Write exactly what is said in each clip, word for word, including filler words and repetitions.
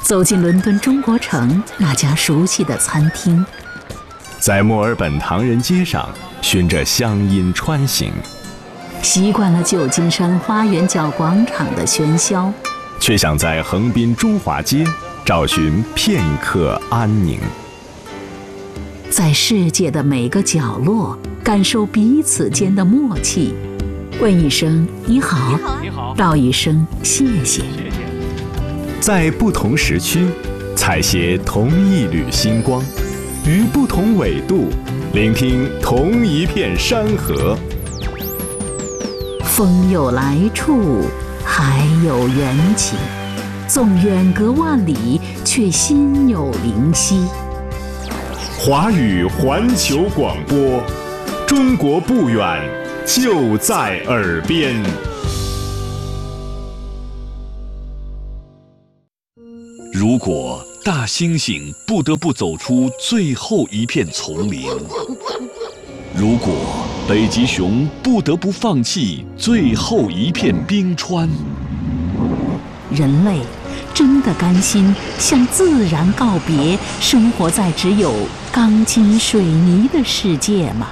走进伦敦中国城那家熟悉的餐厅， 在墨尔本唐人街上循着乡音穿行， 习惯了旧金山花园角广场的喧嚣， 却想在横滨中华街找寻片刻安宁。 在世界的每个角落感受彼此间的默契，问一声你好， 你好， 道一声谢谢。 在不同时区采撷同一缕星光，于不同纬度聆听同一片山河。 风有来处，海有缘起，纵远隔万里，却心有灵犀。 华语环球广播，中国不远，就在耳边。 如果大猩猩不得不走出最后一片丛林，如果北极熊不得不放弃最后一片冰川， 人类真的甘心向自然告别，生活在只有钢筋水泥的世界吗？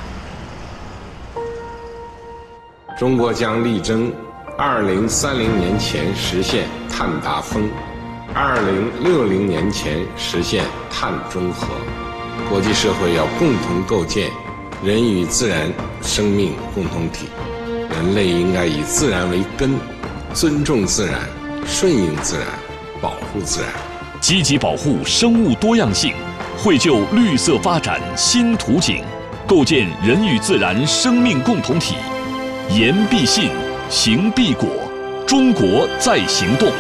中国将力争二零三零年前实现碳达峰，二零六零年前实现碳中和。国际社会要共同构建人与自然生命共同体，人类应该以自然为根，尊重自然，顺应自然，保护自然， 积极保护生物多样性，绘就绿色发展新图景，构建人与自然生命共同体。言必信，行必果，中国在行动。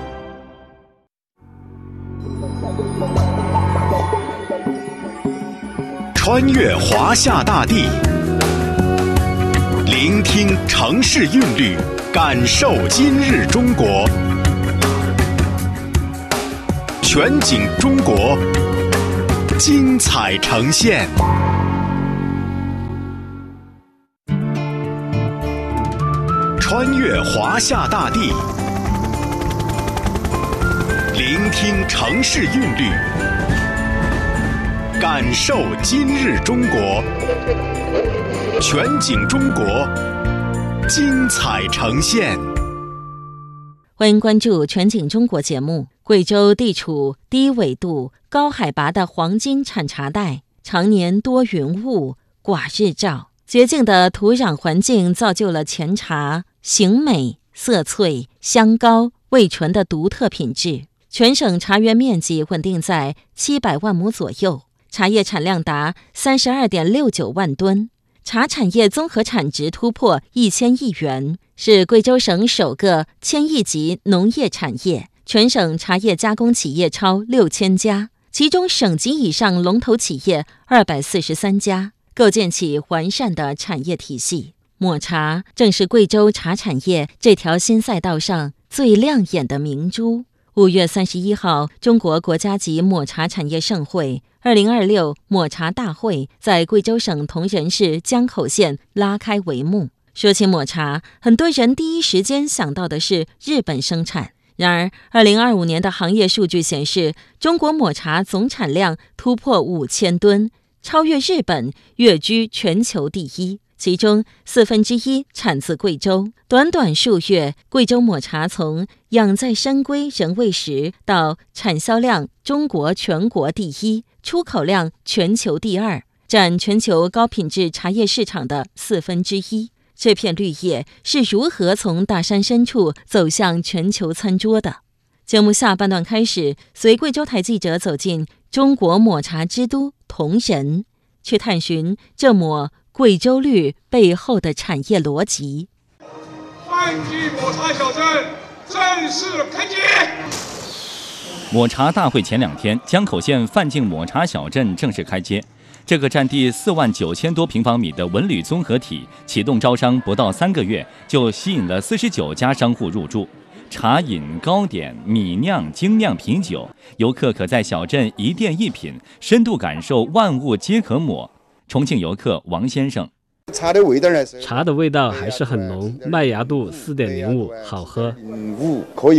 穿越华夏大地，聆听城市韵律，感受今日中国。全景中国，精彩呈现。穿越华夏大地，聆听城市韵律，感受今日中国。全景中国，精彩呈现。 欢迎关注全景中国节目。贵州地处低纬度、高海拔的黄金产茶带，常年多云雾、寡日照，洁净的土壤环境造就了前茶形美、色翠、香高、味醇的独特品质。全省茶园面积稳定在七百万亩左右，茶叶产量达三十二点六九万吨，茶产业综合产值突破一千亿元，是贵州省首个千亿级农业产业。全省茶叶加工企业超六千家，其中省级以上龙头企业二百四十三家，构建起完善的产业体系。抹茶正是贵州茶产业这条新赛道上最亮眼的明珠。五月三十一号，中国国家级抹茶产业盛会二零二六抹茶大会在贵州省铜仁市江口县拉开帷幕。说起抹茶，很多人第一时间想到的是日本生产。然而二零二五年的行业数据显示，中国抹茶总产量突破五千吨，超越日本，跃居全球第一。其中四分之一产自贵州。短短数月，贵州抹茶从养在深闺仍未时到产销量中国全国第一，出口量全球第二，占全球高品质茶叶市场的四分之一。这片绿叶是如何从大山深处走向全球餐桌的？节目下半段开始，随贵州台记者走进中国抹茶之都铜仁，去探寻这抹贵州绿背后的产业逻辑。 泛剧抹茶小镇正式开街。 抹茶大会前两天，江口县范境抹茶小镇正式开街。这个占地四万九千多平方米的文旅综合体启动招商不到三个月，就吸引了四十九家商户入驻。茶饮、糕点、米酿、精酿啤酒，游客可在小镇一店一品，深度感受万物皆可抹。重庆游客王先生， 茶的味道呢？ 茶的味道还是很浓，麦芽度四点零五，好喝。 五可以。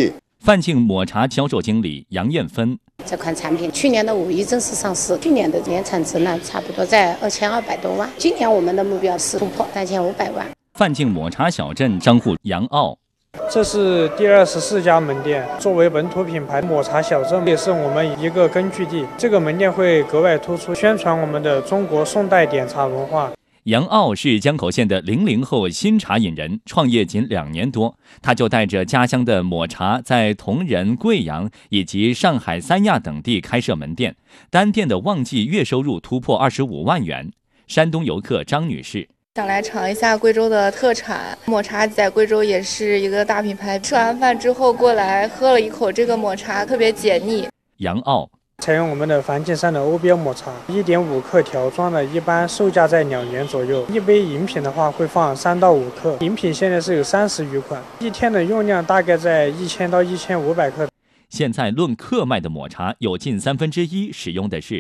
范进抹茶销售经理杨艳芬： 这款产品去年的五一正式上市，去年的年产值呢差不多在二千二百多万，今年我们的目标是突破三千五百万。 范进抹茶小镇商户杨傲： 这是第二十四家门店，作为本土品牌，抹茶小镇也是我们一个根据地。这个门店会格外突出，宣传我们的中国宋代点茶文化。 杨傲是江口县的零零后新茶饮人，创业仅两年多，他就带着家乡的抹茶，在铜仁、贵阳以及上海、三亚等地开设门店，单店的旺季月收入突破二十五万元。山东游客张女士： 想来尝一下贵州的特产抹茶，在贵州也是一个大品牌。吃完饭之后过来喝了一口这个抹茶，特别解腻。 杨傲： 采用我们的梵净山的欧标抹茶， 一点五克条装的，一般售价在两元左右。一杯饮品的话会放三到五克，饮品现在是有三十余款，一天的用量大概在一千到一千五百克。 现在论克卖的抹茶，有近三分之一使用的是